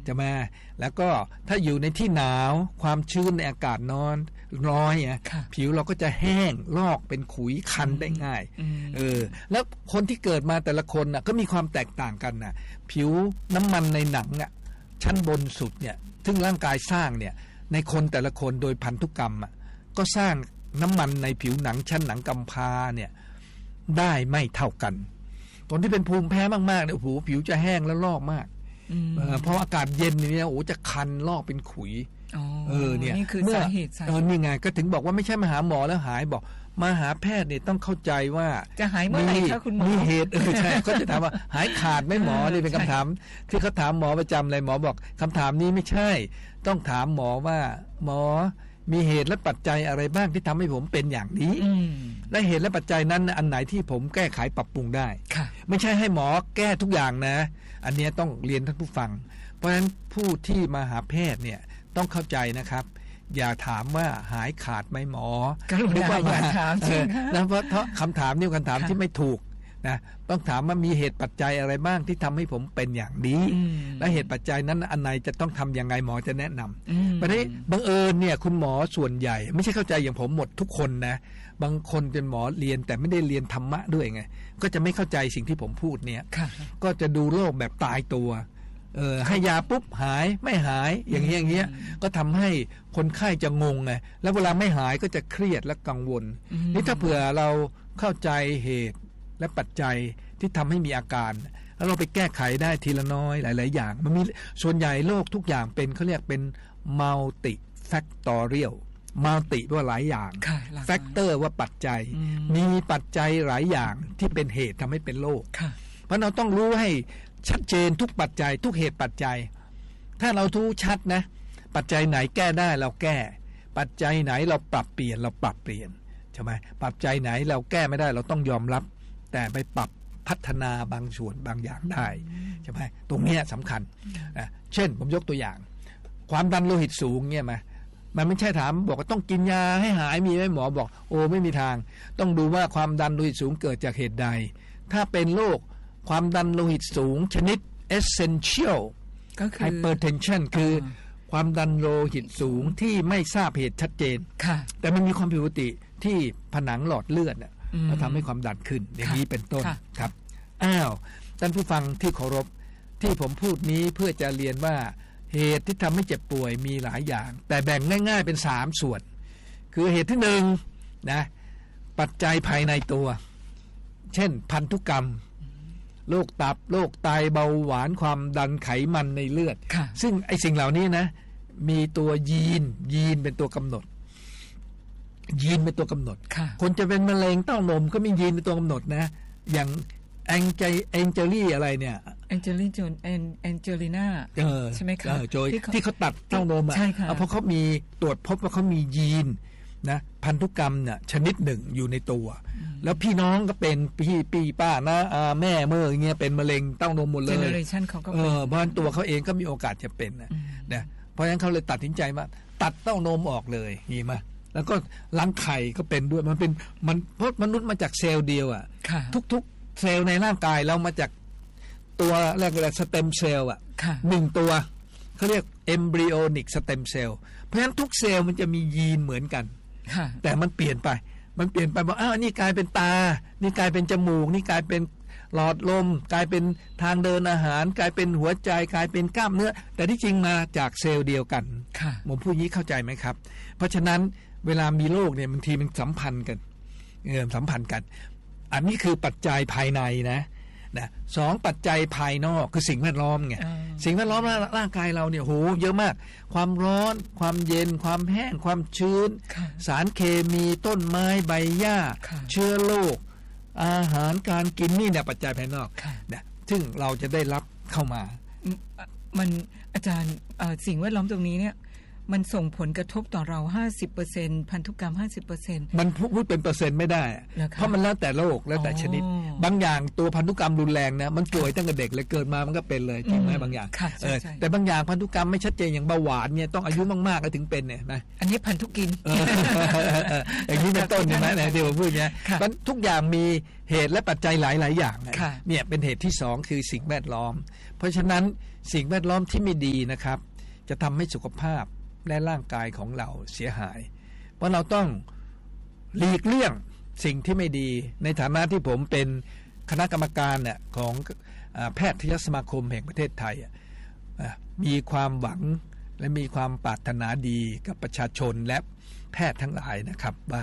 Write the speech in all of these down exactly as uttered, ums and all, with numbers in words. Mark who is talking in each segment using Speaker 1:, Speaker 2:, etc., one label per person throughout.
Speaker 1: จะมาแล้วก็ถ้าอยู่ในที่หนาวความชื้นในอากาศน้อนน้อยอ่ะผิวเราก็จะแห้งลอกเป็นขุยคันได้ง่ายเออแล้วคนที่เกิดมาแต่ละคนน่ะก็มีความแตกต่างกันน่ะผิวน้ำมันในหนังอ่ะชั้นบนสุดเนี่ยซึ่งร่างกายสร้างเนี่ยในคนแต่ละคนโดยพันธุกรรมอ่ะก็สร้างน้ำมันในผิวหนังชั้นหนังกำพร้าเนี่ยได้ไม่เท่ากันคนที่เป็นภูมิแพ้มากๆเนี่ยโอ้โหผิวจะแห้งแล้วลอกมากเพราะอากาศเย็นนี่โอ้จะคันลอกเป็นขุยเออเนี่ย
Speaker 2: นี่คือสาเหตุ
Speaker 1: เออนี่ไงก็ถึงบอกว่าไม่ใช่มาหาหมอแล้วหายบอกมาหาแพทย์เนี่ยต้องเข้าใจว่า
Speaker 2: จะหายเมื่อไหร่คะคุณหมอ
Speaker 1: มีเหตุเออใช่เขาจะถามว่าหายขาดไหมหมอนี่เป็นคำถามที่เขาถามหมอประจำเลยหมอบอกคำถามนี้ไม่ใช่ต้องถามหมอว่าหมอมีเหตุและปัจจัยอะไรบ้างที่ทำให้ผมเป็นอย่างนี้และเหตุและปัจจัยนั้นอันไหนที่ผมแก้ไขปรับปรุงได้ไม่ใช่ให้หมอแก้ทุกอย่างนะอันนี้ต้องเรียนท่านผู้ฟังเพราะฉะนั้นผู้ที่มาหาแพทย์เนี่ยต้องเข้าใจนะครับอย่าถามว่าหายขาดไหมหมอ
Speaker 2: หรือว่าอย่าถามจริง
Speaker 1: นะเพราะคำถามนี่คำถามที่ไม่ถูกนะต้องถามว่ามีเหตุปัจจัยอะไรบ้างที่ทำให้ผมเป็นอย่างนี้และเหตุปัจจัยนั้นอันไหนจะต้องทำยังไงหมอจะแนะนำประเด็นบังเอิญเนี่ยคุณหมอส่วนใหญ่ไม่ใช่เข้าใจอย่างผมหมดทุกคนนะบางคนเป็นหมอเรียนแต่ไม่ได้เรียนธรรมะด้วยไงก็จะไม่เข้าใจสิ่งที่ผมพูดเนี่ยก็จะดูโรคแบบตายตัวเออให้ยาปุ๊บหายไม่หายอย่างเงี้ยอย่างเงี้ยก็ทำให้คนไข้จะงงไงแล้วเวลาไม่หายก็จะเครียดและกังวลนี่ถ้าเผื่อเราเข้าใจเหตุและปัจจัยที่ทำให้มีอาการแล้วเราไปแก้ไขได้ทีละน้อยหลายๆอย่างมันมีส่วนใหญ่โรคทุกอย่างเป็นเขาเรียกเป็น multi factorial multi ว่าหลายอย่าง factor ว่าปัจจัยมีปัจจัยหลายอย่างที่เป็นเหตุทำให้เป็นโรคเพราะเราต้องรู้ให้ชัดเจนทุกปัจจัยทุกเหตุปัจจัยถ้าเรารู้ชัดนะปัจจัยไหนแก้ได้เราแก้ปัจจัยไหนเราปรับเปลี่ยนเราปรับเปลี่ยนใช่ไหมปัจจัยไหนเราแก้ไม่ได้เราต้องยอมรับแต่ไปปรับพัฒนาบางส่วนบางอย่างได้ใช่ไหมตรงนี้สำคัญนะเช่นผมยกตัวอย่างความดันโลหิตสูงเนี่ยมามันไม่ใช่ถามบอกว่าต้องกินยาให้หายมีไหมหมอบอกโอ้ไม่มีทางต้องดูว่าความดันโลหิตสูงเกิดจากเหตุใดถ้าเป็นโรคความดันโลหิตสูงชนิด essential hypertension คือความดันโลหิตสูงที่ไม่ทราบเหตุชัดเจนแต่มันมีความผิดปกติที่ผนังหลอดเลือดเนี่ยแล้วทำให้ความดันขึ้นอย่างนี้เป็นต้นครับอ้าวท่านผู้ฟังที่เคารพที่ผมพูดนี้เพื่อจะเรียนว่าเหตุที่ทำให้เจ็บป่วยมีหลายอย่างแต่แบ่งง่ายๆเป็นสามส่วนคือเหตุที่หนึ่งนะปัจจัยภายในตัวเช่นพันธุกรรมโรคตับโรคไตเบาหวานความดันไขมันในเลือดซึ่งไอ้สิ่งเหล่านี้นะมีตัวยีนยีนเป็นตัวกำหนดยีนเป็นตัวกำหนดคนจะเป็นมะเร็งเต้านมก็มียีนเป็นตัวกำหนดนะอย่างแองเจแองเจลี่อะไรเนี่ย
Speaker 2: แองเจลี่จนแอนแองเจลิน่าใช่ไหมคะ
Speaker 1: ที่เขาตัดเต้านมอ่ะเพราะเขามีตรวจพบว่าเขามียีนนะพันธุกรรมเนี่ยชนิดหนึ่งอยู่ในตัวแล้วพี่น้องก็เป็นพี่ปีป้านะแม่เมื่ออย่างเงี้ยเป็นมะเร็งเต้านมหมดเลยเจเนอเรชันเขาก็เออเพราะตัวเขาเองก็มีโอกาสจะเป็นนะนะเพราะฉะนั้นเขาเลยตัดสินใจว่าตัดเต้านมออกเลยนี่มาแล้วก็รังไข่ก็เป็นด้วยมันเป็นมันเพราะมนุษย์มาจากเซลล์เดียวอ่ะทุกๆเซลล์ในร่างกายเรามาจากตัวแรกๆสเต็มเซลล์อ่ะหนึ่งตัวเขาเรียกเอมบริโอนิกสเต็มเซลล์เพราะฉะนั้นทุกเซลล์มันจะมียีนเหมือนกันแต่มันเปลี่ยนไปมันเปลี่ยนไปบอกอ้าวนี่กลายเป็นตานี่กลายเป็นจมูกนี่กลายเป็นหลอดลมกลายเป็นทางเดินอาหารกลายเป็นหัวใจกลายเป็นกล้ามเนื้อแต่ที่จริงมาจากเซลล์เดียวกันผมพูดนี้เข้าใจไหมครับเพราะฉะนั้นเวลามีโรคเนี่ยบางทีมันสัมพันธ์กันเออสัมพันธ์กันอันนี้คือปัจจัยภายในนะนะสองปัจจัยภายนอกคือสิ่งแวดล้อมไงสิ่งแวดล้อมร่างกายเราเนี่ยโหเยอะมากความร้อนความเย็นความแห้งความชื้นสารเคมีต้นไม้ใบหญ้าเชื้อโรคอาหารการกินนี่เนี่ยปัจจัยภายนอกนะซึ่งเราจะได้รับเข้ามา
Speaker 2: มันอาจารย์สิ่งแวดล้อมตรงนี้เนี่ยมันส่งผลกระทบต่อเรา ห้าสิบเปอร์เซ็นต์ พันธุกรรม ห้าสิบเปอร์เซ็นต์
Speaker 1: มันพูดเป็นเปอร์เซ็นต์ไม่ได้เพราะมันแล้วแต่โรคแล้วแต่ชนิดบางอย่างตัวพันธุกรรมรุนแรงนะมันป่วยตั้งแต่เด็กเลยเกิดมามันก็เป็นเลยจริงไหมบางอย่างเออแต่บางอย่างพันธุกรรมไม่ชัดเจนอย่างเบาหวานเนี่ยต้องอายุมากๆก็ถึงเป็นเนี่ยนะ
Speaker 2: อันนี้พันธุกิน
Speaker 1: อย่างนี้เป็นต้นใช่ไหมเนี่ยที่ผมพูดเนี่ยมันทุกอย่างมีเหตุและปัจจัยหลายๆอย่างเนี่ยเป็นเหตุที่สองคือสิ่งแวดล้อมเพราะฉะนั้นสิ่งแวดล้อมที่ไม่ดีนะครับจะทำให้สุขภาพและร่างกายของเราเสียหายเพราะเราต้องหลีกเลี่ยงสิ่งที่ไม่ดีในฐานะที่ผมเป็นคณะกรรมการเนี่ยของแพทยสมาคมแห่งประเทศไทยมีความหวังและมีความปรารถนาดีกับประชาชนและแพทย์ทั้งหลายนะครับว่า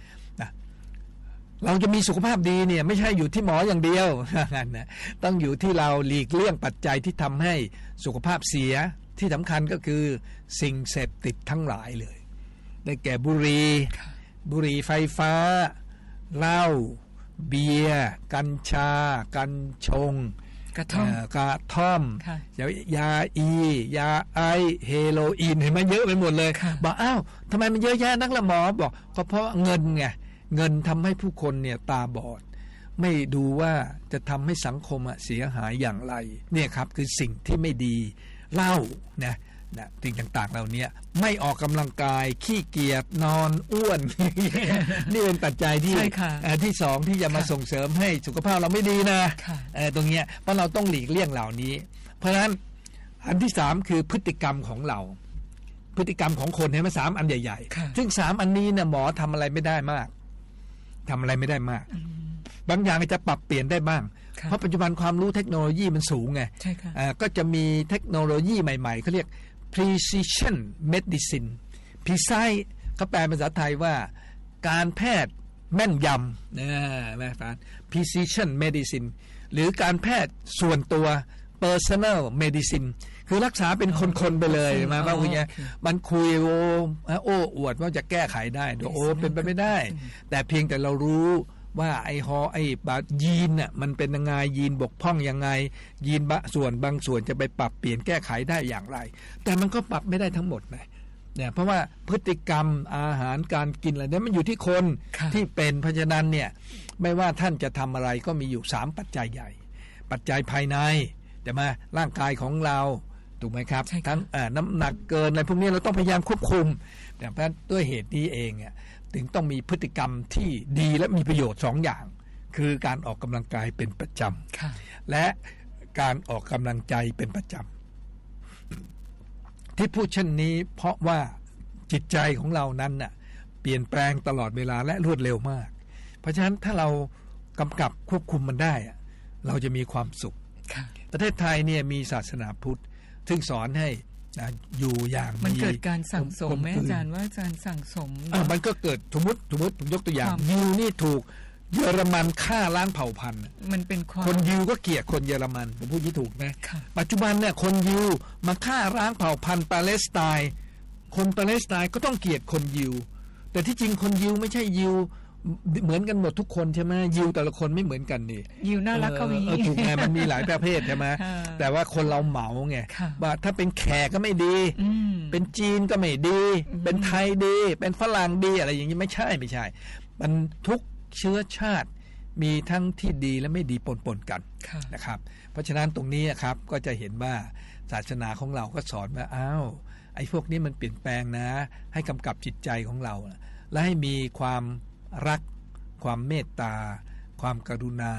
Speaker 1: เราจะมีสุขภาพดีเนี่ยไม่ใช่อยู่ที่หมออย่างเดียวนะต้องอยู่ที่เราหลีกเลี่ยงปัจจัยที่ทำให้สุขภาพเสียที่สำคัญก็คือสิ่งเสพติดทั้งหลายเลยได้แก่บุหรี่บุหรี่ไฟฟ้าเหล้าเบียร์กัญชากัญชง
Speaker 2: กระท่อม
Speaker 1: กระท่อมยาอียาไอเฮโรอีนเห็นไหมเยอะไปหมดเลยบอกอ้าวทำไมมันเยอะแยะนักละหมอบอกก็เพราะเงินไงเงินทำให้ผู้คนเนี่ยตาบอดไม่ดูว่าจะทำให้สังคมเสียหายอย่างไรเนี่ยครับคือสิ่งที่ไม่ดีเหล้านะนะสิ่งต่างๆเหล่านี้ไม่ออกกำลังกายขี้เกียจนอนอ้วน นี่เป็นปัจจัยที่ที่สองที่จะมาส่งเสริมให้สุขภาพเราไม่ดีนะตรงนี้เพราะเราต้องหลีกเลี่ยงเหล่านี้เพราะฉะนั้นอันที่สามคือพฤติกรรมของเราพฤติกรรมของคนเห็นไหมสามอันใหญ่ๆซึ่งสามอันนี้เนี่ยหมอทำอะไรไม่ได้มากทำอะไรไม่ได้มากบางอย่างจะปรับเปลี่ยนได้บ้างเพราะปัจจุบันความรู้เทคโนโลยีมันสูงไงก็จะมีเทคโนโลยีใหม่ๆเขาเรียก precision medicine precise เขาแปลเป็นภาษาไทยว่าการแพทย์แม่นยำนะแม่ฟัง precision medicine หรือการแพทย์ส่วนตัว personal medicine คือรักษาเป็นคนๆไปเลยมาบ้างคุณเนี่ยมันคุยโอ้โอ้อวดว่าจะแก้ไขได้โอ้เป็นไปไม่ได้แต่เพียงแต่เรารู้ว่าไอฮอไอบายีนน่ะมันเป็นยังไงยีนบกพร่องยังไงยีนบะส่วนบางส่วนจะไปปรับเปลี่ยนแก้ไขได้อย่างไรแต่มันก็ปรับไม่ได้ทั้งหมดนะเนี่ยเพราะว่าพฤติกรรมอาหารการกินอะไรเนี่ยมันอยู่ที่คนที่เป็นเพราะฉะนั้นเนี่ยไม่ว่าท่านจะทำอะไรก็มีอยู่สามปัจจัยใหญ่ปัจจัยภายในแต่มาร่างกายของเราถูกไหมครับทั้งน้ำหนักเกินอะไรพวกนี้เราต้องพยายามควบคุมแต่เพราะด้วยเหตุนี้เองเนี่ยถึงต้องมีพฤติกรรมที่ดีและมีประโยชน์สองอย่างคือการออกกำลังกายเป็นประจำและการออกกำลังใจเป็นประจำที่พูดเช่นนี้เพราะว่าจิตใจของเรานั้นน่ะเปลี่ยนแปลงตลอดเวลาและรวดเร็วมากเพราะฉะนั้นถ้าเรากำกับควบคุมมันได้เราจะมีความสุขประเทศไทยเนี่ยมีศาสนาพุทธซึ่งสอนให้นะอยู่อย่าง
Speaker 2: มันเกิดการสั่งสมไหมอาจารย์ว่าอาจารย์สั่งสม
Speaker 1: มันก็เกิดสมมติสมมติผมยกตัวอย่างยิวนี่ถูกเยอรมันฆ่าล้างเผ่าพันธุ์
Speaker 2: มันเป็น
Speaker 1: คนยิวก็เกลียดคนเยอรมันผมพูดที่ถูกไหมปัจจุบันเนี่ยคนยิวมาฆ่าล้างเผ่าพันธุ์ปาเลสไตน์คนปาเลสไตน์ก็ต้องเกลียดคนยิวแต่ที่จริงคนยิวไม่ใช่ยิวเหมือนกันหมดทุกคนใช่ไหมยิวแต่ละคนไม่เหมือนกันนี่
Speaker 2: ยิวน่ารักก็มี
Speaker 1: ถูกไงมันมีหลายประเภทใช่ไหมแต่ว่าคนเราเหมาไงว่าถ้าเป็นแขกก็ไม่ดีเป็นจีนก็ไม่ดีเป็นไทยดีเป็นฝรั่งดีอะไรอย่างนี้ไม่ใช่ไม่ใช่มันทุกเชื้อชาติมีทั้งที่ดีและไม่ดีปนๆกันนะครับเพราะฉะนั้นตรงนี้ครับก็จะเห็นว่าศาสนาของเราก็สอนว่าอ้าวไอ้พวกนี้มันเปลี่ยนแปลงนะให้กำกับจิตใจของเราและให้มีความรักความเมตตาความกรุณา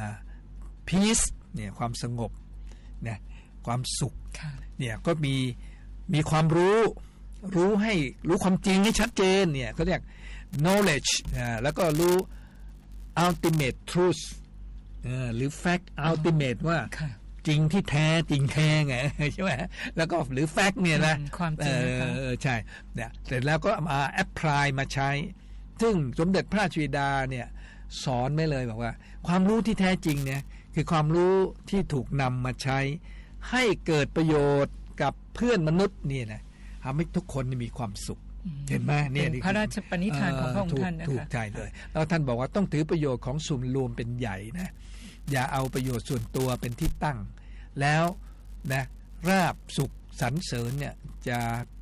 Speaker 1: peace เนี่ยความสงบเนี่ยความสุขเนี่ยก็มีมีความรู้รู้ให้รู้ความจริงให้ชัดเจนเนี่ยเขาเรียก knowledge อ่าแล้วก็รู้ ultimate truth อ่าหรือ fact ultimate ว่าจริงที่แท้จริงแท้ไงใช่ไหมแล้วก็หรือ fact เนี่ยนะ
Speaker 2: ความจริง
Speaker 1: เออใช่เนี่ยเสร็จแล้วก็มา apply มาใช้ซึ่งสมเด็จพระราชบิดาเนี่ยสอนไม่เลยบอกว่าความรู้ที่แท้จริงเนี่ยคือความรู้ที่ถูกนำมาใช้ให้เกิดประโยชน์กับเพื่อนมนุษย์นี่นะทำให้ทุกคนมีความสุขเห็นไหมเนี่ย
Speaker 2: พระราชปณิธานของพระองค์ท่านนะคะ
Speaker 1: ถูกใจเลยแล้วท่านบอกว่าต้องถือประโยชน์ของส่วนรวมเป็นใหญ่นะอย่าเอาประโยชน์ส่วนตัวเป็นที่ตั้งแล้วนะราบสุขสรรเสริญเนี่ยจะ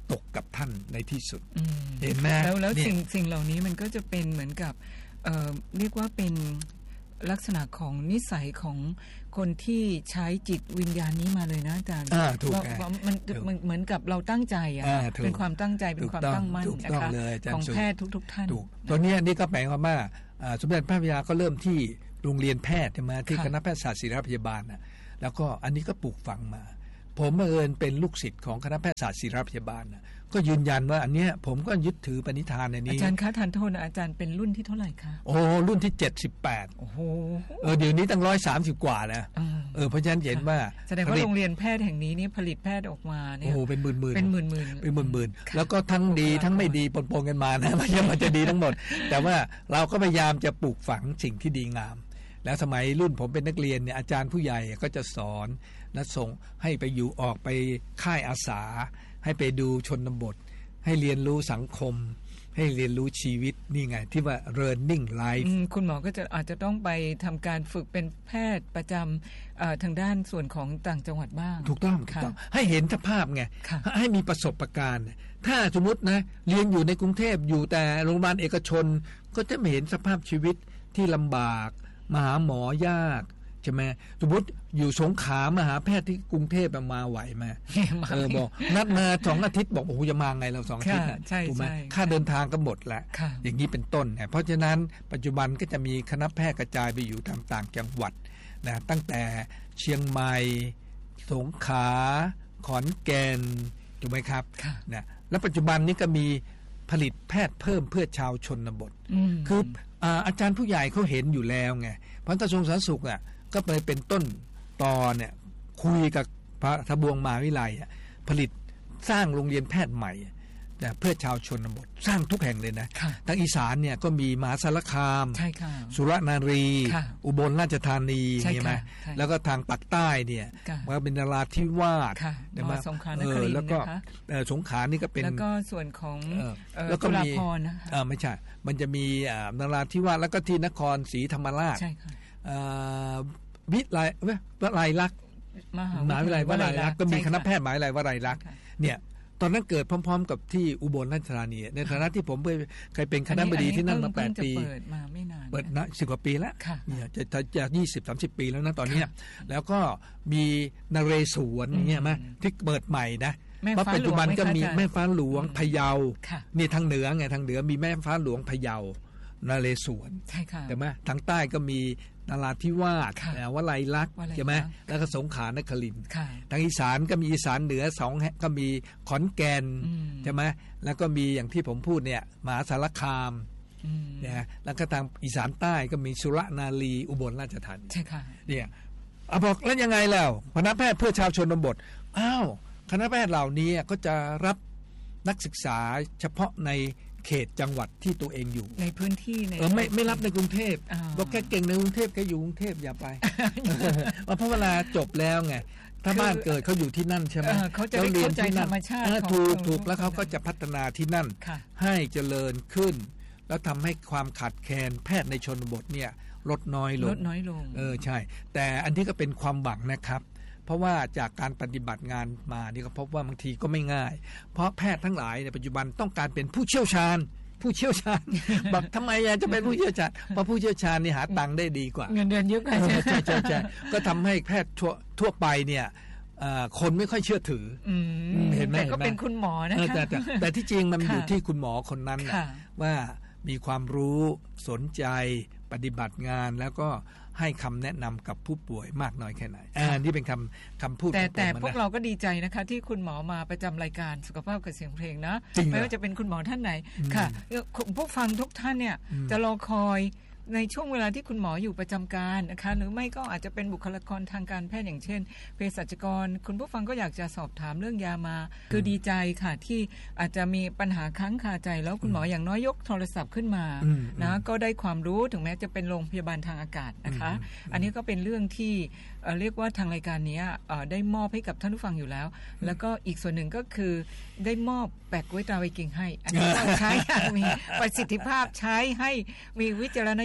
Speaker 1: ตกกับท่านในที่สุดเห็นไหม
Speaker 2: แล้วแล้วสิ่งสิ่งเหล่านี้มันก็จะเป็นเหมือนกับเอ่อเรียกว่าเป็นลักษณะของนิสัยของคนที่ใช้จิตวิญญาณนี้มาเลยนะอาจารย์ว่ามันเหมือนกับเราตั้งใจอ่ะเป็นความตั้งใจเป็นความตั้งมั่นนะคะของแพทย์ทุกๆท่าน
Speaker 1: ตัวนี้นี่ก็แปลว่าสมเด็จพระบิดาก็เริ่มที่โรงเรียนแพทย์ใช่ไหมที่คณะแพทยศาสตร์ศิริราชพยาบาลนะแล้วก็อันนี้ก็ปลูกฝังมาผมบังเอิญเป็นลูกศิษย์ของคณะแพทยศาสตร์ศิริราชพยาบาลนะก็ยืนยันว่าอันเนี้ยผมก็ยึดถือปณิธานในนี้
Speaker 2: อาจารย์คะทานโทษนะอาจารย์เป็นรุ่นที่เท่าไหร่คะ
Speaker 1: โอ้รุ่นที่เจ็ดสิบแปดโอ้โหเออเดี๋ยวนี้ตั้งร้อยสามสิบกว่าแล้วเออเพราะฉะนั้นเห็นว่า
Speaker 2: แสดงว่าโรงเรียนแพทย์แห่งนี้นี่ผลิตแพทย์ออกมาเนี่ย
Speaker 1: โอ้เป็นหมื่นหมื่น
Speaker 2: เป็นหมื่นหมื่น
Speaker 1: เป็นหมื่นหมื่นแล้วก็ทั้งดีทั้งไม่ดีปนๆกันมานะไม่ใช่มันจะดีทั้งหมดแต่ว่าเราก็พยายามจะปลูกฝังสิ่งที่ดีงามแล้วสมัยรุ่นผมเป็นนักเรียนเนี่ยอาจารย์ผู้ใหญ่ก็จะสอนและส่งให้ไปอยู่ออกไปค่ายอาสาให้ไปดูชนบทให้เรียนรู้สังคมให้เรียนรู้ชีวิตนี่ไงที่ว่า learning life
Speaker 2: คุณหมอก็จะอาจจะต้องไปทำการฝึกเป็นแพทย์ประจำทางด้านส่วนของต่างจังหวัดบ้าง
Speaker 1: ถูกต้องถูกต้องให้เห็นสภาพไงให้มีประสบการณ์ถ้าสมมตินะเรียนอยู่ในกรุงเทพอยู่แต่โรงพยาบาลเอกชนก็จะไม่เห็นสภาพชีวิตที่ลำบากมาหาหมอยากใช่ไหมสมมติอยู่สงขลามาหาแพทย์ที่กรุงเทพมาไหวไหมเออบอกนัดมาสองอาทิตย์บอกโอ้โหจะมาไงเราสองอาทิตย์ถูกไหมค่าเดินทางก็หมดแล้วอย่างนี้เป็นต้นเพราะฉะนั้นปัจจุบันก็จะมีคณะแพทย์กระจายไปอยู่ตามต่างจังหวัดนะตั้งแต่เชียงใหม่สงขลาขอนแก่นถูกไหมครับนะแล้วปัจจุบันนี้ก็มีผลิตแพทย์เพิ่มเพื่อชาวชนบทคืออาจารย์ผู้ใหญ่เขาเห็นอยู่แล้วไงเพราะกระทรวงสาธารณสุขอ่ะก็ไปเป็นต้นตอเนี่ยคุยกับพระทบวงมหาวิทยาลัยผลิตสร้างโรงเรียนแพทย์ใหม่เพื่อชาวชนบทสร้างทุกแห่งเลยนะทางอีสานเนี่ยก็มีมหาสารคามสุรนารีอุบลราชธานีใช่ไหมแล้วก็ทางปากใต้เนี่ยว่าเป็นนราธิวาส
Speaker 2: ใช่ไหมสงขลานครินทร์
Speaker 1: แล้วก็สงขลานี่ก็เป็น
Speaker 2: แล้วก็ส่วนของ
Speaker 1: แล้วก็มีไม่ใช่มันจะมีนราธิวาสแล้วก็ที่นครศรีธรรมราชวิทยาลัยวิทยาลัยลักษณ์มหาวิทยาลัยวลัยลักษณ์ก็มีคณะแพทย์มหาวิทยาลัยวลัยลักษณ์เนี่ยตอนนั้นเกิดพร้อมๆกับที่อุบลราชธานีในฐานะที่ผมเคยเป็นคณบดีที่นั่นมาแปดปี
Speaker 2: เปิดมาไม่นาน
Speaker 1: เปิดนะสิบกว่าปีแล้วเนี่ยจะจะยี่สิบสามสิบปีแล้วนะตอนนี้แล้วก็มีนเรศวรเนี่ยมั้ยที่เปิดใหม่นะปัจจุบันก็มีแม่ฟ้าหลวงพะเยานี่ทางเหนือไงทางเหนือมีแม่ฟ้าหลวงพะเยานเรศวร
Speaker 2: ใช่ค่ะ
Speaker 1: แต่ไหมทางใต้ก็มีนราธิวาสวลัยลักษณ์ใช่ไหมแล้วก็สงขลานครินทร์ทางอีสานก็มีอีสานเหนือสองก็มีขอนแก่นใช่ไหมแล้วก็มีอย่างที่ผมพูดเนี่ยมหาสารคามนะแล้วก็ทางอีสานใต้ก็มีสุรนารีอุบลราชธานี
Speaker 2: ใช่ค่ะ
Speaker 1: เนี่ยเอาบอกแล้วยังไงแล้วคณะแพทย์เพื่อชาวชนบทอ้าวคณะแพทย์เหล่านี้ก็จะรับนักศึกษาเฉพาะในเขตจังหวัดที่ตัวเองอยู่
Speaker 2: ในพื้นที่ใน
Speaker 1: เออไม่ไม่รับในกรุงเทพบอกแกเก่งในกรุงเทพแกอยู่กรุงเทพอย่าไปเพราะเวลาจบแล้วไงถ้าบ้านเกิดเขาอยู่ที่นั่นใช่ไหม
Speaker 2: เขาจะเข้าใจธรรมชาติ
Speaker 1: ถูกถูกแล้วเขาก็จะพัฒนาที่นั่นให้เจริญขึ้นแล้วทำให้ความขาดแคลนแพทย์ในชนบทเนี่ยลดน้อยลง
Speaker 2: ลดน้อยลง
Speaker 1: เออใช่แต่อันที่ก็เป็นความหวังนะครับเพราะว่าจากการปฏิบัติงานมานี่ก็พบว่าบางทีก็ไม่ง่ายเพราะแพทย์ทั้งหลายในปัจจุบันต้องการเป็นผู้เชี่ยวชาญผู้เชี่ยวชาญบอกทำไมจะเป็นผู้เชี่ยวชาญเพราะผู้เชี่ยวชาญนี่หาตังค์ได้ดีกว่า
Speaker 2: เงินเดือนเยอะกว่า
Speaker 1: ใช่ใช่ใช่ก็ทำให้แพทย์ทั่วทั่วไปเนี่ยคนไม่ค่อยเชื่อถือ
Speaker 2: เห็นไหมแต่ก็เป็นคุณหมอนะคะ
Speaker 1: แต่แต่ที่จริงมันอยู่ที่คุณหมอคนนั้นว่ามีความรู้สนใจปฏิบัติงานแล้วก็ให้คำแนะนำกับผู้ป่วยมากน้อยแค่ไหนอันนี้เป็นคำคำพูด
Speaker 2: แต่แต่พวกเราก็ดีใจนะคะที่คุณหมอมาประจำรายการสุขภาพกับเสียงเพลงนะไม่ว่าจะเป็นคุณหมอท่านไหนค่ะพวกฟังทุกท่านเนี่ยจะรอคอยในช่วงเวลาที่คุณหมออยู่ประจำการนะคะหรือไม่ก็อาจจะเป็นบุคลากรทางการแพทย์อย่างเช่นเภสัชกรคุณผู้ฟังก็อยากจะสอบถามเรื่องยามาคือดีใจค่ะที่อาจจะมีปัญหาค้างคาใจแล้วคุณหมออย่างน้อยยกโทรศัพท์ขึ้นมานะก็ได้ความรู้ถึงแม้จะเป็นโรงพยาบาลทางอากาศนะคะอันนี้ก็เป็นเรื่องที่เรียกว่าทางรายการนี้ได้มอบให้กับท่านผู้ฟังอยู่แล้วแล้วก็อีกส่วนหนึ่งก็คือได้มอบแปะกล้วยตาไวกิ่งให้อันนี้ใช้อย่างมีประสิทธิภาพใช้ให้มีวิจารณญ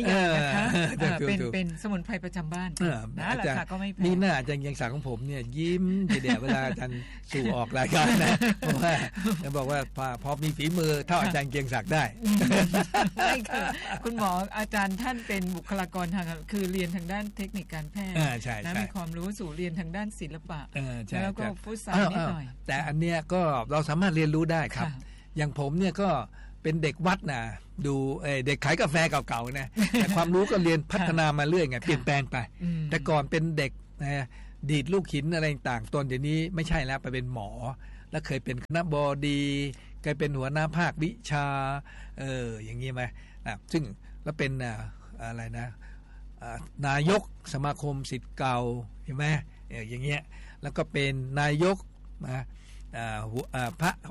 Speaker 2: นะคะเป็นเป็นสมุนไพรประจำบ้านนะราคาก็ไม่แพง
Speaker 1: นี่น่าอาจารย์เกียงศักดิ์ของผมเนี่ยยิ้มเดี๋ยวเวลาอาจารย์สู่ออกรายการนะเพราะว่าจะบอกว่าพอมีฝีมือเท่าอาจารย์เกียงศักดิ์ได้
Speaker 2: ไม่คือคุณหมออาจารย์ท่านเป็นบุคลากรทางคือเรียนทางด้านเทคนิคการแพทย์และมีความรู้สู่เรียนทางด้านศิลปะแล้วก็ฟุตซอลนิดหน่อย
Speaker 1: แต่อันเนี้ยก็เราสามารถเรียนรู้ได้ครับอย่างผมเนี่ยก็เป็นเด็กวัดนะดูเด็กขายกาแฟเก่าๆนะแต่ความรู้ก็เรียนพัฒนามาเรื่อยไงเปลี่ยนแปลงไปแต่ก่อนเป็นเด็กนะดีดลูกหินอะไรต่างๆตอนเดี๋ยวนี้ไม่ใช่แล้วไปเป็นหมอแล้วเคยเป็นคณบดีเคยเป็นหัวหน้าภาควิชาเอออย่างนี้ไหมอ่ะซึ่งแล้วเป็นอะไรนะนายกสมาคมศิษย์เก่าเห็นไหมเอออย่างเงี้ยแล้วก็เป็นนายกนะพระ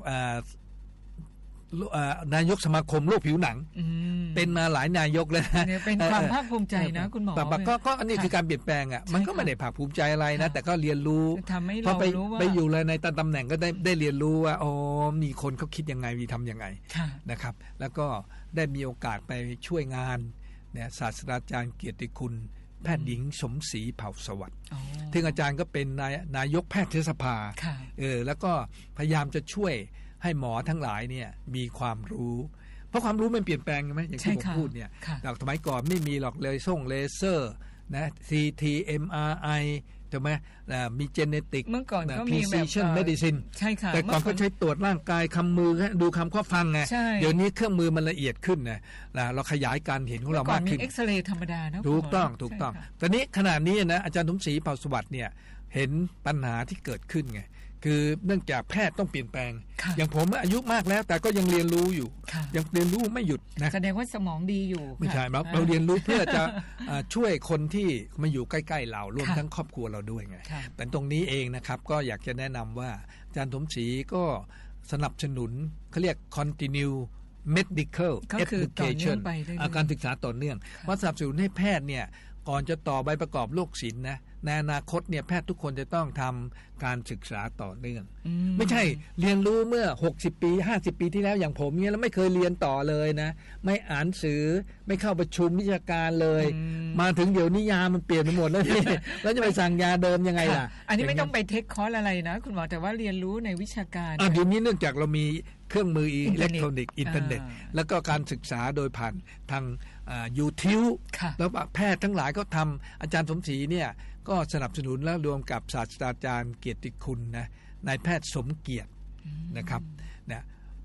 Speaker 1: นายกสมาคมโรคผิวหนังเป็นมาหลายนายกแล้วนะ
Speaker 2: เป็นความภาคภูมิใจนะคุณหมอ
Speaker 1: ก็ก็อันนี้คือการเปลี่ยนแปลงอ่ะมันก็ไม่ได้ภาคภูมิใจอะไรนะแต่ก็เรียนรู้พอไปไปอยู่เลยในตำแหน่งก็ได้ได้เรียนรู้ว่าอ๋อมีคนเขาคิดยังไงมีทำยังไงนะครับแล้วก็ได้มีโอกาสไปช่วยงานเนี่ยศาสตราจารย์เกียรติคุณแพทย์หญิงสมศรีเผ่าสวัสดิ์ซึ่งอาจารย์ก็เป็นนายนายกแพทยสภาเออแล้วก็พยายามจะช่วยให้หมอทั้งหลายเนี่ยมีความรู้เพราะความรู้มันเปลี่ยนแปลงใช่ไหมอย่างที่ผมพูดเนี่ยจากสมัยก่อนไม่มีหรอกเลยส่งเลเซอร์นะ ซี ที เอ็ม อาร์ ไอ ถูกไหมมีเจเนติก
Speaker 2: เมื่อก่อนก็มีแบบ
Speaker 1: precision medicine
Speaker 2: ใช่ค่ะ
Speaker 1: แต่ก่อนก็ใช้ตรวจร่างกายคำมือดูคำข้อฟังไงเดี๋ยวนี้เครื่องมือมันละเอียดขึ้นนะเราขยายการเห็นของเรามากขึ้น
Speaker 2: เอ็กซเรย์ธรรมดานะ
Speaker 1: ถูกต้องถูกต้องตอนนี้ขนาดนี้นะอาจารย์สมศรีเผ่าสวัสดิ์เนี่ยเห็นปัญหาที่เกิดขึ้นไงคือเนื่องจากแพทย์ต้องเปลี่ยนแปลงอย่างผมอายุมากแล้วแต่ก็ยังเรียนรู้อยู่ยังเรียนรู้ไม่หยุดนะ
Speaker 2: แสดงว่าสมองดีอยู่
Speaker 1: ไม่ใช่เราเราเรียนรู้เพื่อจะช่วยคนที่มาอยู่ใกล้ๆเรารวมทั้งครอบครัวเราด้วยไงแต่ตรงนี้เองนะครับก็อยากจะแนะนำว่าอาจารย์สมศรีก็สนับสนุนเขาเรียก continue medical education การศึกษาต่อเนื่องว่าสนับสนุนให้แพทย์เนี่ยก่อนจะต่อใบประกอบโรคศิลป์นะในอนาคตเนี่ยแพทย์ทุกคนจะต้องทำการศึกษาต่อเนื่องไม่ใช่เรียนรู้เมื่อหกสิบปีห้าสิบปีที่แล้วอย่างผมเนี่ยแล้วไม่เคยเรียนต่อเลยนะไม่อ่านสื่อไม่เข้าประชุมวิชาการเลยมาถึงเดี๋ยวนี้ยามันเปลี่ยนไปหมดแล้วนี่แล้วจะไปสั่งยาเดิมยังไงล่ะ
Speaker 2: อันนี้ไม่ต้องไปเทคคอร์สอะไรนะคุณหมอแต่ว่าเรียนรู้ในวิชาการ
Speaker 1: อ่ะเดี๋ยวนี้เนื่องจากเรามีเครื่องมืออิเล็กทรอนิกส์อินเทอร์เน็ตแล้วก็การศึกษาโดยผ่านทางยูทิวแล้วแพทย์ทั้งหลายก็ทำอาจารย์สมศรีเนี่ยก็สนับสนุนและรวมกับศาสตราจารย์เกียรติคุณนะนายแพทย์สมเกียรตินะครับนะ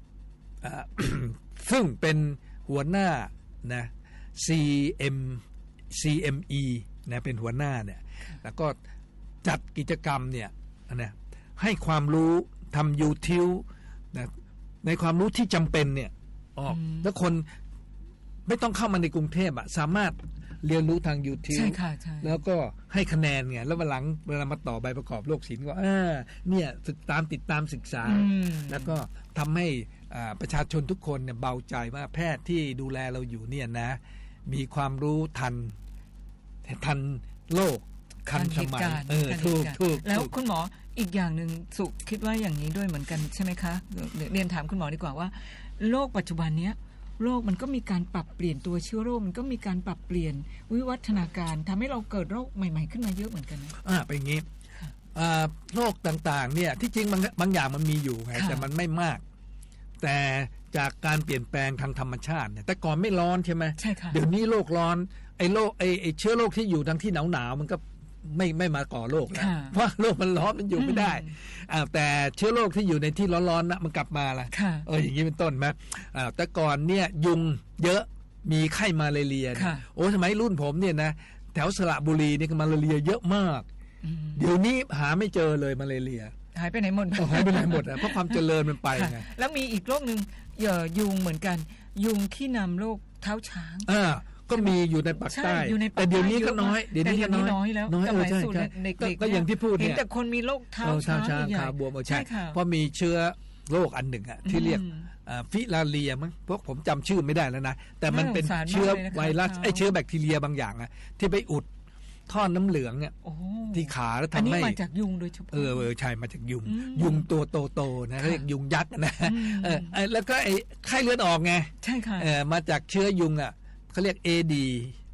Speaker 1: ซึ่งเป็นหัวหน้านะ ซี เอ็ม ซี เอ็ม อี นะเป็นหัวหน้าเนี่ยแล้วก็จัดกิจกรรมเนี่ยนะให้ความรู้ทำยูทิวนะในความรู้ที่จำเป็นเนี่ยออกแล้วคนไม่ต้องเข้ามาในกรุงเทพอะสามารถเรียนรู้ทางยูทิวแล้วก็ให้คะแนนไงแล้ววันหลังเวลามาต่อใบประกอบโรคศิลป์ก็อ่าเนี่ยตามติดตามศึกษาแล้วก็ทำให้ประชาชนทุกคนเนี่ยเบาใจว่าแพทย์ที่ดูแลเราอยู่เนี่ยนะมีความรู้ทันทันโลกทันสมัยเออถูกถูก
Speaker 2: แล้วคุณหมออีกอย่างหนึ่งสุคิดว่าอย่างนี้ด้วยเหมือนกันใช่ไหมคะเรียนถามคุณหมอดีกว่าว่าโลกปัจจุบันเนี้ยโรคมันก็มีการปรับเปลี่ยนตัวเชื้อโรคมันก็มีการปรับเปลี่ยนวิวัฒนาการทำให้เราเกิดโรคใหม่ๆขึ้นมาเยอะเหมือนกันนะ
Speaker 1: อ่าเป็นอย่างนี้โรคต่างๆเนี่ยที่จริงบางบางอย่างมันมีอยู่ไงแต่มันไม่มากแต่จากการเปลี่ยนแปลงทางธรรมชาติเนี่ยแต่ก่อนไม่ร้อนใช่ไหม
Speaker 2: ใช่ค่ะ
Speaker 1: เดี๋ยวนี้โลกร้อนไอ้โรคไอ้ไอ้เชื้อโรคที่อยู่ทางที่หนาวๆมันก็ไม่ไม่มาก่อโรคแล้วเพราะโรคมันร้อนมันอยู่ไม่ได้แต่เชื้อโรคที่อยู่ในที่ร้อนๆนะมันกลับมาละเอออย่างนี้เป็นต้นไหมแต่ก่อนเนี่ยยุงเยอะมีไข้มาลาเรียโอ้สมัยรุ่นผมเนี่ยนะแถวสระบุรีนี่มาลาเรียเยอะมากเดี๋ยวนี้หาไม่เจอเลยมาลาเรีย
Speaker 2: หายไปไหนหมด
Speaker 1: หายไปไหนหมดเพราะความเจริญมันไปไง
Speaker 2: แล้วมีอีกโรคนึงเหยื่อยุงเหมือนกันยุงขี้นำโรคเท้าช้าง
Speaker 1: อ่าก็มีอยู่ในปากใต้แต่เดี๋ยวนี้ก็น้อย
Speaker 2: เดี๋ยวนี้ก็น้อยแล้ว
Speaker 1: น้อยใช่ใช่ก็อย่างที่พูดเนี่ย
Speaker 2: เห็นแต่คนมีโรคเท้าช้าง
Speaker 1: ขาบวมใช่เพราะมีเชื้อโรคอันหนึ่งอ่ะที่เรียกฟิลาเรียมั้งพวกผมจำชื่อไม่ได้แล้วนะแต่มันเป็นเชื้อไวรัสไอเชื้อแบคทีเรียบางอย่างอ่ะที่ไปอุดท่อน้ำเหลืองเนี่ยที่ขาแล้วทำให้อันนี้
Speaker 2: มาจากยุงโดยเฉพาะ
Speaker 1: เออเออใช่มาจากยุงยุงตัวโตๆนะเรียกยุงยักษ์นะเออแล้วก็ไอ้ไข้เลือดออกไง
Speaker 2: ใช่ค่ะ
Speaker 1: เออมาจากเชื้อยุงอ่ะเขาเรียก เอ ดี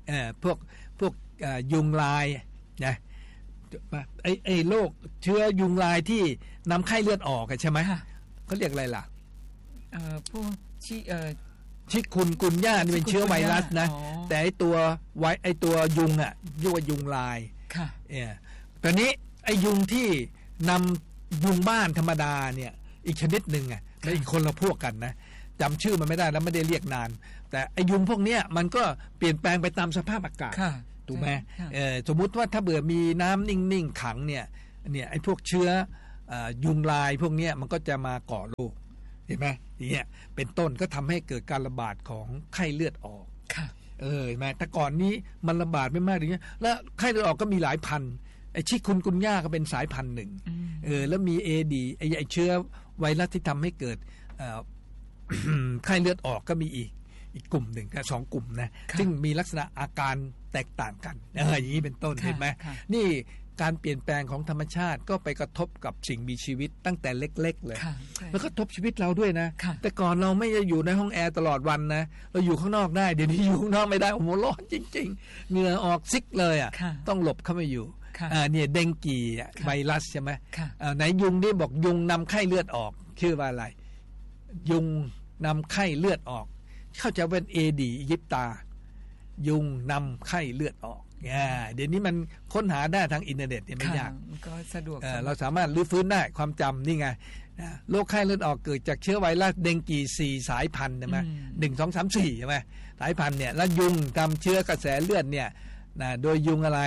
Speaker 1: เอ่อพวกพวกยุงลายนะไอ้ไอ้โรคเชื้อยุงลายที่นำไข้เลือดออกใช่ไหมเขาเรียกอะไรล่ะ
Speaker 2: เอ่อพวกชิเอ่อ
Speaker 1: ชิคุนกุนย่านี่เป็นเชื้อไวรัสนะแต่ไอ้ตัวไวไอ้ตัวยุงอ่ะเรียกว่ายุงลาย
Speaker 2: ค่ะ
Speaker 1: เนี่ยตอนนี้ไอ้ยุงที่นำยุงบ้านธรรมดาเนี่ยอีกชนิดหนึ่งอ่ะและอีกคนละพวกกันนะจำชื่อมันไม่ได้แล้วไม่ได้เรียกนานแต่ไอ้ยุงพวกเนี้ยมันก็เปลี่ยนแปลงไปตามสภาพอากาศถูกไหมสมมุติว่าถ้าเบื่อมีน้ำนิ่งๆขังเนี่ยเนี่ยไอ้พวกเชื้อยุงลายพวกเนี้ยมันก็จะมาก่อโรคเห็นไหมอย่างเงี้ยเป็นต้นก็ทำให้เกิดการระบาดของไข้เลือดออกเออเห็นไหมแต่ก่อนนี้มันระบาดไม่มากอย่างเงี้ยแล้วไข้เลือดออกก็มีหลายพันไอ้ชิคุนกุนย่าก็เป็นสายพันธุ์หนึ่งเออแล้วมีเอดีไอ้ไอ้เชื้อไวรัสที่ทำให้เกิดไข้เลือดออกก็มีอีกอีกกลุ่มหนึ่งก็สองกลุ่มนะซึ่งมีลักษณะอาการแตกต่างกันเอออย่างนี้เป็นต้นเห็นไหมนี่การเปลี่ยนแปลงของธรรมชาติก็ไปกระทบกับสิ่งมีชีวิตตั้งแต่เล็กๆเลยแล้วก็กระทบชีวิตเราด้วยนะแต่ก่อนเราไม่ได้อยู่ในห้องแอร์ตลอดวันนะเราอยู่ข้างนอกได้เดี๋ยวนี้อยู่ข้างนอกไม่ได้โอ้โหร้อนจริงๆเหงื่อออกซิกเลยอ่ะต้องหลบเข้ามาอยู่อ่าเนี่ยเดงกีไวรัสใช่ไหมไหนยุงนี่บอกยุงนำไข้เลือดออกชื่อว่าอะไรยุงนำไข้เลือดออกเข้าใจเป็นเอดีอียิปตายุงนำไข้เลือดออกเดี๋ยวนี้มันค้นหาได้ทางอินเทอร์เน็ตเนี่ยไม่ยาก
Speaker 2: ก็สะดวก
Speaker 1: เราสามารถรื้อฟื้นได้ความจำนี่ไงโรคไข้เลือดออกเกิดจากเชื้อไวรัสเดงกีสี่สายพันธุ์ใช่ไหมหนึ่งสองสามสี่ใช่ไหมสายพันธุ์เนี่ยแล้วยุงทำเชื้อกระแสเลือดเนี่ยโดยยุงอะไร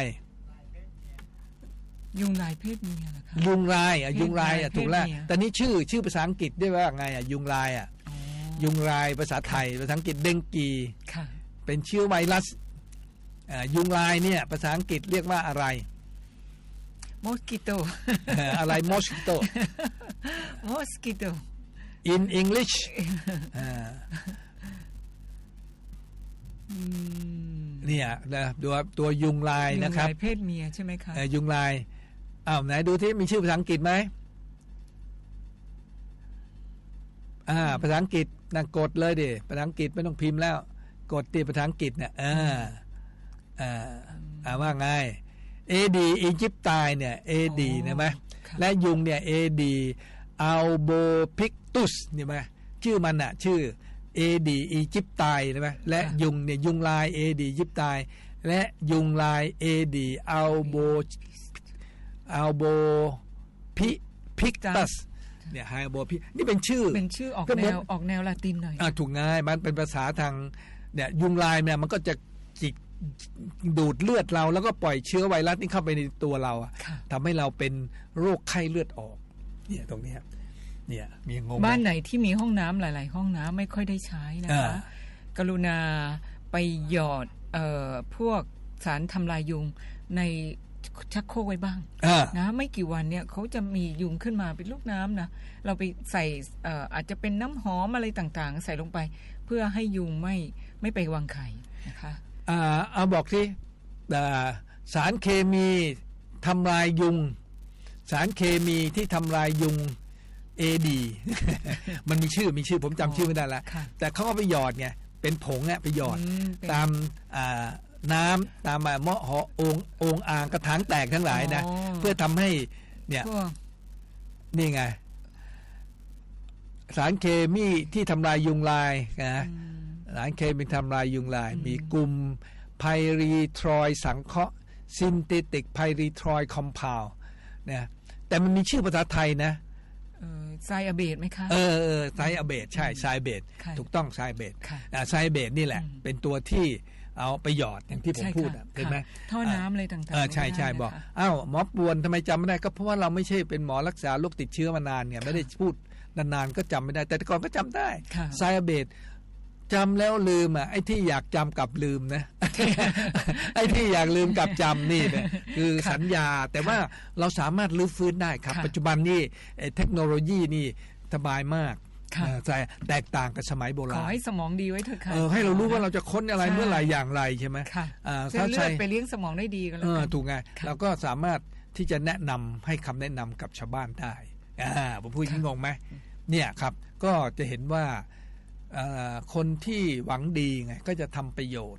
Speaker 2: ยุงลายเพศเมียเหรอคะ
Speaker 1: ยุงลายอ่ะยุงลายอ่ะถูกแล้วแต่นี่ชื่อชื่อภาษาอังกฤษได้ว่าไงอ่ะยุงลายอ่ะยุงลายภาษาไทยภาษาอังกฤษเดงกีเป็นเชื้อไวรัสยุงลายเนี่ยภาษาอังกฤษเรียกว่าอะไร
Speaker 2: มอสกิโต
Speaker 1: อะไรมอสกิโต
Speaker 2: มอสกิโต
Speaker 1: in English เนี่ยนะตัวตัวยุงลายนะครับ
Speaker 2: ยุงลายเพศเมียใช่ไหมคะ
Speaker 1: ยุงลายอ้าวไหนดูที่มีชื่อภาษาอังกฤษไหมอ่าภาษาอังกฤษนะกดเลยดิภาษาอังกฤษไม่ต้องพิมพ์แล้วกดตีภาษาอังกฤษเนี่ยอ่าอ่าอ่าว่าไงเอดีอียิปต์ตายเนี่ยเอดีนะไหมและยุงเนี่ยเอดีอัลโบพิกตุสเนี่ยไหมชื่อมันอ่ะชื่อเอดีอียิปต์ตายใช่ไหมและยุงเนี่ยยุงลายเอดีอียิปต์ตายและยุงลายเอดีอัลโบอัลโบพิพิกตัสเนี่ยไฮโบพินี่เป็นชื่อ
Speaker 2: เป็นชื่อออกแนวออกแนวลาตินหน่อย
Speaker 1: อ่าถูกง่ายมันเป็นภาษาทางเนี่ยยุงลายเนี่ยมันก็จะจิกดูดเลือดเราแล้วก็ปล่อยเชื้อไวรัสนี่เข้าไปในตัวเราทำให้เราเป็นโรคไข้เลือดออกเนี่ยตรงนี้เนี่ยมีงง
Speaker 2: บ้านไหนที่มีห้องน้ำหลายๆห้องน้ำไม่ค่อยได้ใช้นะคะกรุณาไปหยอดเอ่อพวกสารทำลายยุงในชักโครกไว้บ้างนะไม่กี่วันเนี่ยเขาจะมียุงขึ้นมาเป็นลูกน้ำนะเราไปใส่เอ่ออาจจะเป็นน้ำหอมอะไรต่างๆใส่ลงไปเพื่อให้ยุงไม่ไม่ไปวางไข่นะคะ
Speaker 1: อ่าเอาบอกที่สารเคมีทำลายยุงสารเคมีที่ทำลายยุงเอดีมันมีชื่อมีชื่อผมจำชื่อไม่ได้แล้วแต่เขาก็ไปหยอดไงเป็นผงอ่ะไปหยอดตามอ่าน้ำตามหม้อหอององอ่างกระถางแตกทั้งหลายนะเพื่อทำให้เนี่ยนี่ไงสารเคมีที่ทำลายยุงลายนะสารเคมีทำลายยุงลายมีกลุ่มไพรีทรอยสังเคราะห์ซินเทติกไพรีทรอยคอมเพลด์นะแต่มันมีชื่อภาษาไทยนะ
Speaker 2: ไซอะเบตไหมคะ
Speaker 1: เออเออไซอะเบตใช่ไซเบตถูกต้องไซเบตไซเบตนี่แหละเป็นตัวที่เอาไปหยอดอย่างที่ผมพูดเห็นไหม
Speaker 2: ท่อน้ำอะไรต่าง
Speaker 1: ๆใช่ใช่บอกอ้าวหมอปวนทำไมจำไม่ได้ก็เพราะว่าเราไม่ใช่เป็นหมอรักษาโรคติดเชื้อมานานเนี่ยไม่ได้พูดนานๆก็จำไม่ได้แต่ก่อนก็จำได้ไซอะเบตจำแล้วลืมอ่ะไอ้ที่อยากจำกับลืมนะ ไอ้ที่อยากลืมกับจำนี่เนี่ยคือสัญญาแต่ว่าเราสามารถรื้อฟื้นได้ครับปัจจุบันนี่เทคโนโลยีนี่สบายมากแตกต่างกับสมัยโบราณ
Speaker 2: ขอให้สมองดีไว้เถอะค่ะ
Speaker 1: ให้เรารู้ว่าเราจะค้นอะไรเมื่อไหร่อย่างไรใช่ไหม
Speaker 2: เส้นเลือดไปเลี้ยงสมองได้ดีกันแล้ว
Speaker 1: ถูกไงเราก็สามารถที่จะแนะนำให้คำแนะนำกับชาวบ้านได้ผมพูดยิ่งงงไหมเนี่ยครับก็จะเห็นว่าคนที่หวังดีไงก็จะทำประโยชน์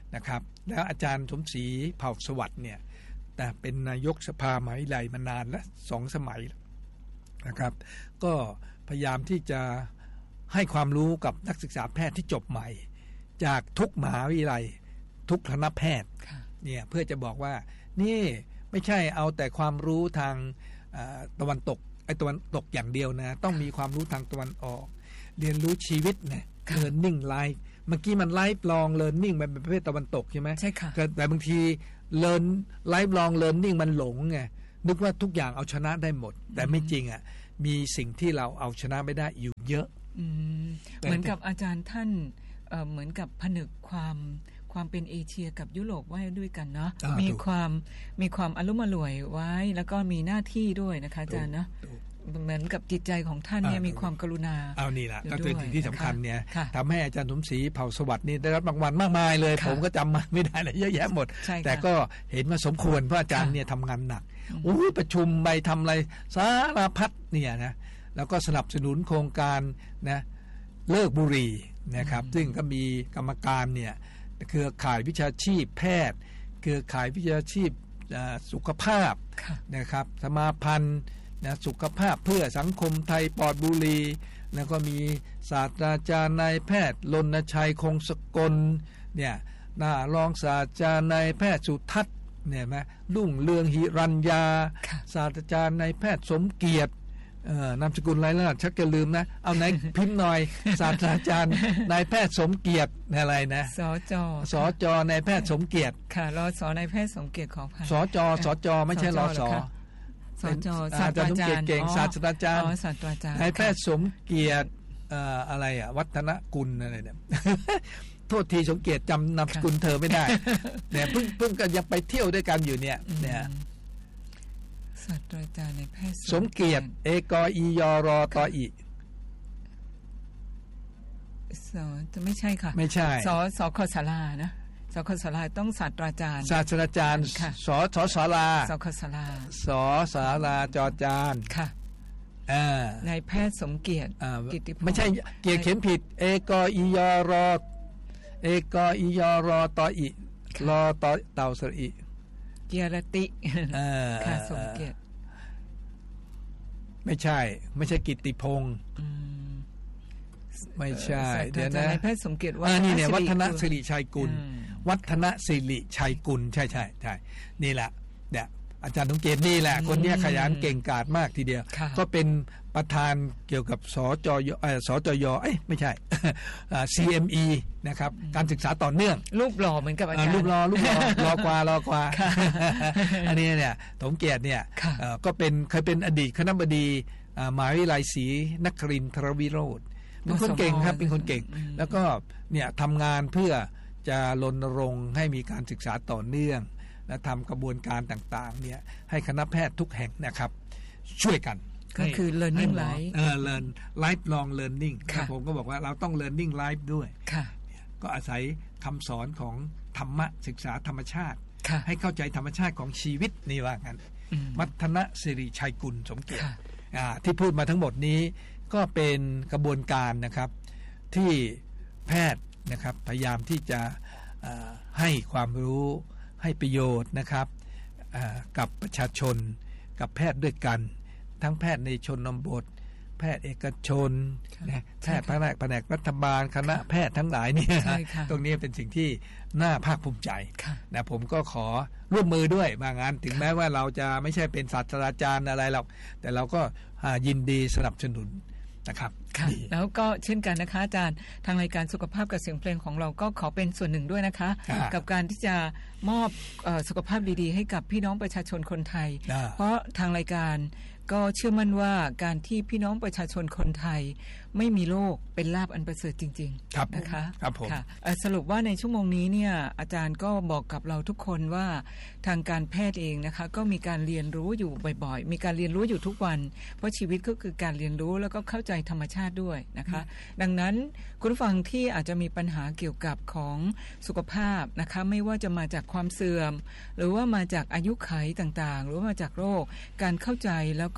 Speaker 1: นะครับแล้วอาจารย์สมศรีเผ่าสวัสดิ์เนี่ยแต่เป็นนายกสภามหาวิทยาลัยมานานและสองสมัยนะครับก็พยายามที่จะให้ความรู้กับนักศึกษาแพทย์ที่จบใหม่จากทุกมหาวิทยาลัยทุกคณะแพทย์เนี่ยเพื่อจะบอกว่านี่ไม่ใช่เอาแต่ความรู้ทางตะวันตกไอ้ตะวันตกอย่างเดียวนะต้องมีความรู้ทางตะวันออกเรียนรู้ชีวิตเนี่ย learning life เมื่อกี้มัน life long learning มันเป็นประเภทตะวันตกใช่ไหมใช่ค่ะแต่บางที learn life long learning มันหลงไงนึกว่าทุกอย่างเอาชนะได้หมดแต่ไม่จริงอ่ะมีสิ่งที่เราเอาชนะไม่ได้อยู่เยอะ
Speaker 2: เหมือนกับอาจารย์ท่าน เ, เหมือนกับผนึกความความเป็นเอเชียกับยุโรปไว้ด้วยกันเนาะมีความมีความอารมณ์อร่วยไว้แล้วก็มีหน้าที่ด้วยนะคะอาจารย์เนาะเหมือนกับจิตใจของท่านเนี่ยมีความกรุณา
Speaker 1: เอานี่แหละก็เป็นสิ่งที่สำคัญเนี่ยทำให้อาจารย์สมศรีเผ่าสวัสดิ์นี่ได้รับรางวัลมากมายเลยผมก็จำมาไม่ได้เลยเยอะแยะหมดแต่ก็เห็นว่าสมควรเพราะอาจารย์เนี่ยทำงานหนักอู้ประชุมไปทำอะไรสารพัดเนี่ยนะแล้วก็สนับสนุนโครงการนะเลิกบุหรี่นะครับซึ่งก็มีกรรมการเนี่ยเครือข่ายวิชาชีพแพทย์เครือข่ายวิชาชีพสุขภาพนะครับสมาพันธ์นะสุขภาพเพื่อสังคมไทยปลอดบุหรี่แล้วก็มีศาสตราจารย์นายแพทย์รณชัยคงสกลเนี่ยน่ารองศาสตราจารย์นายแพทย์สุทัศน์เนี่ยไหมรุ่งเรืองหิรัญญาศาสตราจารย์นายแพทย์สมเกียรตินามสกุลไรล่ะชักจะลืมนะเอาไหนพิมพ์หน่อยศาสตราจารย์นายแพทย์สมเกียรติอะไรนะ
Speaker 2: สจ
Speaker 1: สจนายแพทย์สมเกียรติ
Speaker 2: ค่ะรสนายแพทย์สมเกียรติขออภัย
Speaker 1: สจสจไม่ใช่รส
Speaker 2: สจศาสตราจารย์
Speaker 1: เก่งศาสตราจารย์
Speaker 2: อ๋อศาสตราจารย์
Speaker 1: นายแพทย์สมเกียรติอะไรอ่ะวัฒนกุลอะไรเนี่ยโทษทีสมเกียรติจำนามสกุลเธอไม่ได้เนี่ยเพิ่งเพิ่งกันยังไปเที่ยวด้วยกันอยู่เนี่ยเนี่ย
Speaker 2: ศาสตราจารย์นายแพทย์
Speaker 1: สมเกียรติเอกอียรอตออี
Speaker 2: สจะไม่ใช่ค่ะ
Speaker 1: ไม่ใช่
Speaker 2: สสคศาลานะสคศาลาต้องศาสตราจารย์
Speaker 1: ศาสตราจารย์สสศาลา
Speaker 2: สคศาลา
Speaker 1: สศาลาจอจาน
Speaker 2: ค่ะนายแพทย์สมเกียรติกิติพงศ์
Speaker 1: ไม่ใช่เกียรติเขียนผิดเอกอียรอเอกอียรอตออีรอตอเต่าสระอี
Speaker 2: เกียรติค่ะสมเกียรติ
Speaker 1: ไม่ใช่ไม่ใช่กิตติพงศ์ไม่ใช่เดี๋ยวนะ
Speaker 2: นายแพทย์สมเกียรติว่า
Speaker 1: นี่เนี่ยวัฒนสิริชัยกุลวัฒนสิริชัยกุลใช่ใช่ใช่นี่แหละเนี่ยอาจารย์สมเกียรตินี่แหละคนนี้ขยันเก่งกาจมากทีเดียวก็เป็นประธานเกี่ยวกับสจยสจยเอ้ยไม่ใช่ ซี เอ็ม อี นะครับการศึกษาต่อเนื่อง
Speaker 2: รูปหล่อเหมือนกับอาจารย์
Speaker 1: รูปหล่อรูปหล่อรอกว่ารอกว่าอันนี้เนี่ยสมเกียรติเนี่ยก็เป็นเคยเป็นอดีตคณบดีมหาวิทยาลัยศรีนครินทรวิโรธเป็นคนเก่งครับเป็นคนเก่งแล้วก็เนี่ยทำงานเพื่อจะรณรงค์ให้มีการศึกษาต่อเนื่องและทำกระบวนการต่างๆเนี่ยให้คณะแพทย์ทุกแห่งนะครับช่วยกัน
Speaker 2: ก็คือ learning life
Speaker 1: เออ learn life long learning ผมก็บอกว่าเราต้อง learning life ด้วยก็อาศัยคำสอนของธรรมะศึกษาธรรมชาติให้เข้าใจธรรมชาติของชีวิตนี่ว่างั้นมัทนสิริชัยกุลสมเกียรติที่พูดมาทั้งหมดนี้ก็เป็นกระบวนการนะครับที่แพทย์นะครับพยายามที่จะให้ความรู้ให้ประโยชน์นะครับกับประชาชนกับแพทย์ด้วยกันทั้งแพทย์ในชนบทแพทย์เอกชนแพทย์แผนกแผนกรัฐบาลคณะแพทย์ทั้งหลายเนี่ยตรงนี้เป็นสิ่งที่น่าภาคภูมิใจนะผมก็ขอร่วมมือด้วยบางงานถึงแม้ว่าเราจะไม่ใช่เป็นศาสตราจารย์อะไรหรอกแต่เราก็ยินดีสนับสนุนนะครับ
Speaker 2: แล้วก็เช่นกันนะคะอาจารย์ทางรายการสุขภาพกับเสียงเพลงของเราก็ขอเป็นส่วนหนึ่งด้วยนะคะกับการที่จะมอบสุขภาพดีๆให้กับพี่น้องประชาชนคนไทยเพราะทางรายการก็เชื่อมั่นว่าการที่พี่น้องประชาชนคนไทยไม่มีโรคเป็นลาภอันประเสริฐจริงๆนะคะ
Speaker 1: ครับผม
Speaker 2: สรุปว่าในชั่วโมงนี้เนี่ยอาจารย์ก็บอกกับเราทุกคนว่าทางการแพทย์เองนะคะก็มีการเรียนรู้อยู่บ่อยๆมีการเรียนรู้อยู่ทุกวันเพราะชีวิตก็คือการเรียนรู้แล้วก็เข้าใจธรรมชาติด้วยนะคะดังนั้นคุณผู้ฟังที่อาจจะมีปัญหาเกี่ยวกับของสุขภาพนะคะไม่ว่าจะมาจากความเสื่อมหรือว่ามาจากอายุขัยต่างๆหรือว่ามาจากโรคการเข้าใจแล้ว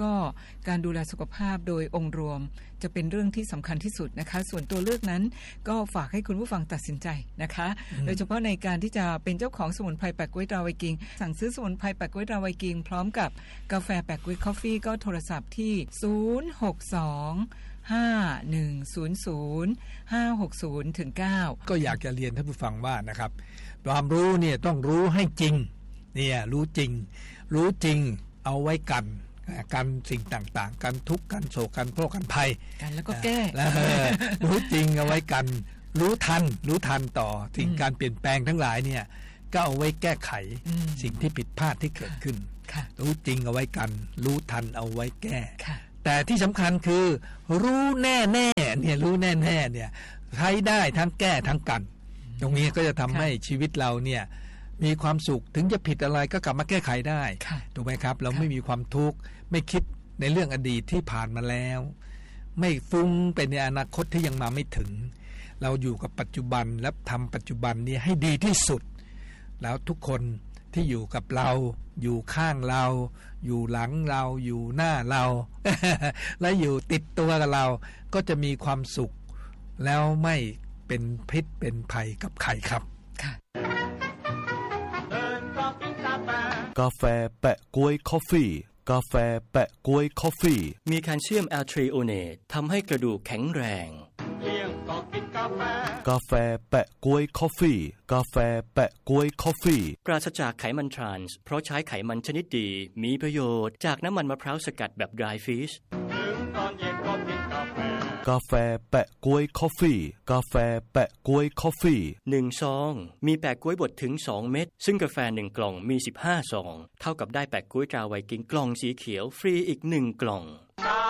Speaker 2: ก็การดูแลสุขภาพโดยองค์รวมจะเป็นเรื่องที่สำคัญที่สุดนะคะส่วนตัวเลือกนั้นก็ฝากให้คุณผู้ฟังตัดสินใจนะคะโดยเฉพาะในการที่จะเป็นเจ้าของสมุนไพรแปะก๊วยตราไวกิงสั่งซื้อสมุนไพรแปะก๊วยตราไวกิงพร้อมกับกาแฟแปะก๊วยคอฟฟี่ก็โทรศัพท์ที่ศูนย์ หก สอง ห้า หนึ่ง ศูนย์ ศูนย์ ห้า หก ศูนย์ ถึง เก้า
Speaker 1: ก็อยากจะเรียนท่านผู้ฟังว่านะครับความรู้เนี่ยต้องรู้ให้จริงเนี่ยรู้จริงรู้จริงเอาไว้กันกันสิ่งต่างๆกันทุกข์กันโศกกันโรคกันภัย
Speaker 2: กันแล้วก็แก้
Speaker 1: รู้จริงเอาไว้กันรู้ทันรู้ทันต่อสิ่งการเปลี่ยนแปลงทั้งหลายเนี่ยก็เอาไว้แก้ไขสิ่งที่ผิดพลาดที่เกิดขึ้นรู้จริงเอาไว้กันรู้ทันเอาไว้แก้แต่ที่สำคัญคือรู้แน่แน่เนี่ยรู้แน่แน่เนี่ยใช้ได้ทั้งแก้ทั้งกันตรงนี้ก็จะทำให้ชีวิตเราเนี่ยมีความสุขถึงจะผิดอะไรก็กลับมาแก้ไขได้ถูกไหมครับเราไม่มีความทุกข์ไม่คิดในเรื่องอดีตที่ผ่านมาแล้วไม่ฟุ้งไปในอนาคตที่ยังมาไม่ถึงเราอยู่กับปัจจุบันและทำปัจจุบันนี้ให้ดีที่สุดแล้วทุกคนที่อยู่กับเราอยู่ข้างเราอยู่หลังเราอยู่หน้าเรา และอยู่ติดตัวกับเราก็จะมีความสุขแล้วไม่เป็นพิษเป็นภัยกับใครครับ
Speaker 3: กาแฟแปะก๊วยคอฟฟี่กาแฟแปะก๊วยคอฟฟี่
Speaker 4: มีแคลเซียมแอลทรีโอเนตทำให้กระดูกแข็งแรง
Speaker 3: กาแฟแปะก๊วยคอฟฟี่กาแฟแปะก๊วยคอฟฟี่
Speaker 4: ปราศจากไขมันทรานส์เพราะใช้ไขมันชนิดดีมีประโยชน์จากน้ำมันมะพร้าวสกัดแบบ dry fish
Speaker 3: กาแฟแปะก๊วยคอฟฟี่กาแฟแปะก๊วยคอฟฟี่
Speaker 4: หนึ่งซองมีแปะก๊วยบดถึงสองเม็ดซึ่งกาแฟหนึ่งกล่องมีสิบห้าซองเท่ากับได้แปะก๊วยตราไวกิงกล่องสีเขียวฟรีอีกหนึ่งกล่อง